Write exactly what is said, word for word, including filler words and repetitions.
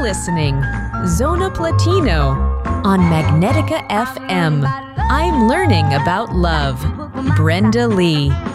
listening. Zona Platino on Magnetica F M. I'm learning about love. Brenda Lee.